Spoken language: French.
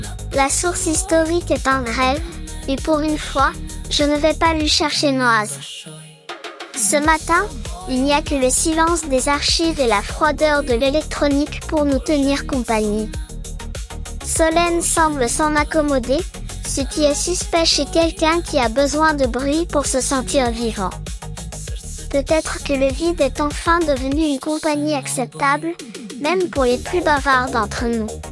La source historique est un rêve, et pour une fois, je ne vais pas lui chercher noise. Ce matin, il n'y a que le silence des archives et la froideur de l'électronique pour nous tenir compagnie. Solène semble s'en accommoder, ce qui est suspect chez quelqu'un qui a besoin de bruit pour se sentir vivant. Peut-être que le vide est enfin devenu une compagnie acceptable, même pour les plus bavards d'entre nous.